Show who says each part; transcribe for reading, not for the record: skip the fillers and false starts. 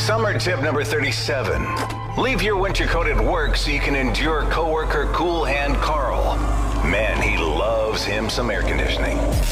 Speaker 1: Summer tip number 37. Leave your winter coat at work so you can endure coworker Cool Hand Carl. Man, he loves him some air conditioning.